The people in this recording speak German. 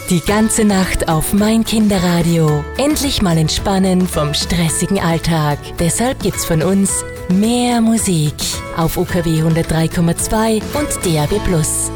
Die ganze Nacht auf mein Kinderradio. Endlich mal entspannen vom stressigen Alltag. Deshalb gibt's von uns mehr Musik auf UKW 103,2 und DAB+.